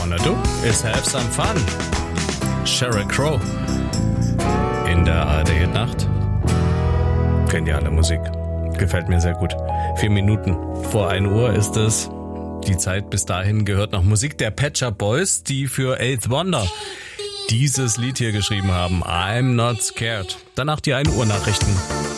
wanna do is have some fun. Sheryl Crow in der ARD-Nacht. Geniale Musik. Gefällt mir sehr gut. 4 Minuten vor 1 Uhr ist es. Die Zeit bis dahin gehört noch Musik der Pet Shop Boys, die für Eighth Wonder dieses Lied hier geschrieben haben. I'm Not Scared. Danach die 1 Uhr Nachrichten.